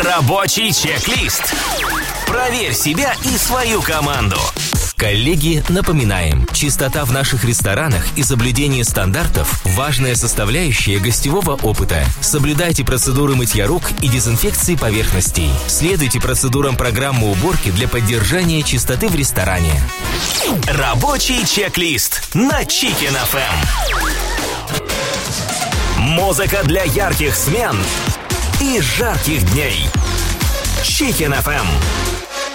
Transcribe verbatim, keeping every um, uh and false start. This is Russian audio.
Рабочий чек-лист. Проверь себя и свою команду. Коллеги, напоминаем, чистота в наших ресторанах и соблюдение стандартов – важная составляющая гостевого опыта. Соблюдайте процедуры мытья рук и дезинфекции поверхностей. Следуйте процедурам программы уборки для поддержания чистоты в ресторане. Рабочий чек-лист на Chicken эф эм. Музыка для ярких смен и жарких дней. Chicken эф эм.